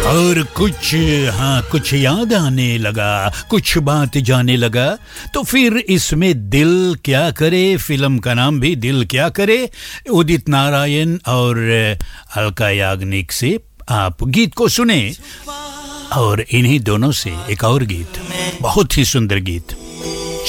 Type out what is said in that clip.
और कुछ याद आने लगा, कुछ बात जाने लगा, तो फिर इसमें दिल क्या करे, फिल्म का नाम भी दिल क्या करे, उदित नारायण और अलका याग्निक से आप गीत को सुने। और इन्हीं दोनों से एक और गीत, बहुत ही सुंदर गीत,